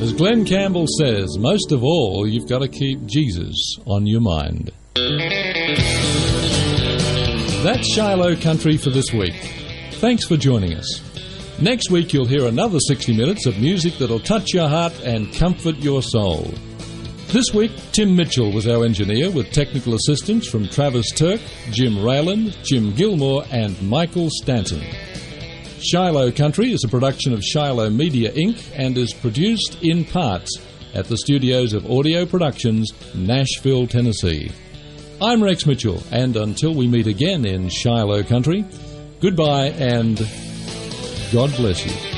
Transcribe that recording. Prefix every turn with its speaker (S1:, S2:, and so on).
S1: As Glenn Campbell says, most of all, you've got to keep Jesus on your mind. That's Shiloh Country for this week. Thanks for joining us. Next week you'll hear another 60 minutes of music that'll touch your heart and comfort your soul. This week, Tim Mitchell was our engineer with technical assistance from Travis Turk, Jim Rayland, Jim Gilmore and Michael Stanton. Shiloh Country is a production of Shiloh Media Inc. and is produced in part at the studios of Audio Productions, Nashville, Tennessee. I'm Rex Mitchell, and until we meet again in Shiloh Country, goodbye and God bless you.